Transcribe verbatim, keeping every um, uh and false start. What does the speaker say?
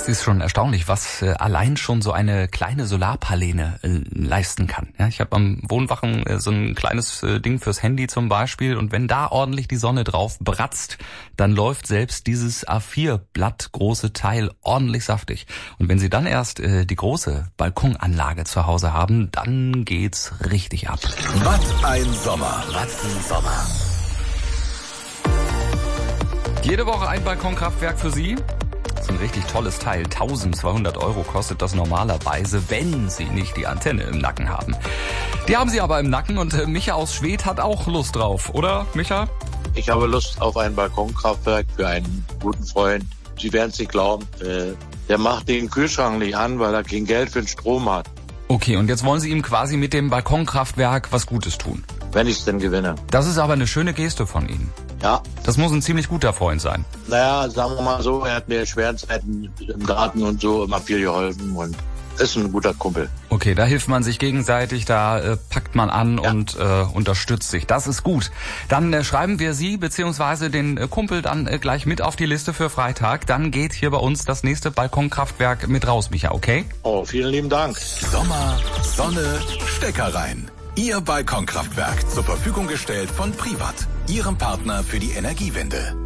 Es ist schon erstaunlich, was äh, allein schon so eine kleine Solarpaneele äh, leisten kann. Ja, ich habe am Wohnwachen äh, so ein kleines äh, Ding fürs Handy zum Beispiel, und wenn da ordentlich die Sonne drauf bratzt, dann läuft selbst dieses A vier Blatt große Teil ordentlich saftig. Und wenn Sie dann erst äh, die große Balkonanlage zu Hause haben, dann geht's richtig ab. Was ein Sommer. Was ein Sommer. Jede Woche ein Balkonkraftwerk für Sie. Das ist ein richtig tolles Teil. eintausendzweihundert Euro kostet das normalerweise, wenn Sie nicht die Antenne im Nacken haben. Die haben Sie aber im Nacken, und äh, Micha aus Schwedt hat auch Lust drauf, oder Micha? Ich habe Lust auf ein Balkonkraftwerk für einen guten Freund. Sie werden es nicht glauben, äh, der macht den Kühlschrank nicht an, weil er kein Geld für den Strom hat. Okay, und jetzt wollen Sie ihm quasi mit dem Balkonkraftwerk was Gutes tun. Wenn ich es denn gewinne. Das ist aber eine schöne Geste von Ihnen. Ja. Das muss ein ziemlich guter Freund sein. Naja, sagen wir mal so, er hat mir in schweren Zeiten im Garten und so immer viel geholfen und ist ein guter Kumpel. Okay, da hilft man sich gegenseitig, da äh, packt man an ja. und äh, unterstützt sich. Das ist gut. Dann äh, schreiben wir Sie bzw. den äh, Kumpel dann äh, gleich mit auf die Liste für Freitag. Dann geht hier bei uns das nächste Balkonkraftwerk mit raus, Micha, okay? Oh, vielen lieben Dank. Sommer, Sonne, Stecker rein. Ihr Balkonkraftwerk zur Verfügung gestellt von Privat, Ihrem Partner für die Energiewende.